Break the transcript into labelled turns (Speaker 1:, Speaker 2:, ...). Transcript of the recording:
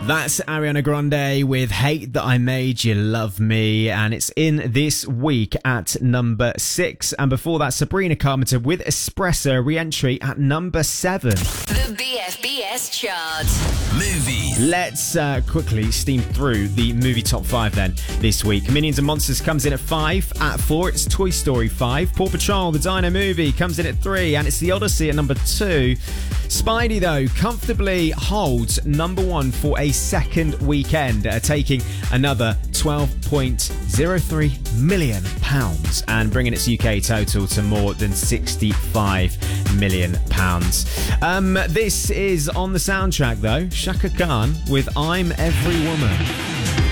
Speaker 1: That's Ariana Grande with Hate That I Made You Love Me, and it's in this week at number 6. And before that, Sabrina Carpenter with Espresso, re-entry at number 7.
Speaker 2: The BFBS chart.
Speaker 3: Movie.
Speaker 1: Let's quickly steam through the movie top 5 then this week. Minions and Monsters comes in at 5. At 4, it's Toy Story 5. Paw Patrol, the Dino Movie, comes in at 3, and it's The Odyssey at number 2. Spidey, though, comfortably holds number 1 for a second weekend, taking another £12.03 million and bringing its UK total to more than £65 million. This is on the soundtrack, though. Shaka Khan with I'm Every Woman.